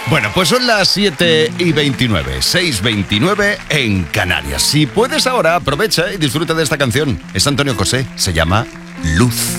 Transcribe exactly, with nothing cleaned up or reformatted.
Bueno, pues son las siete y veintinueve, seis veintinueve en Canarias. Si puedes ahora, aprovecha y disfruta de esta canción. Es Antonio José, se llama Luz.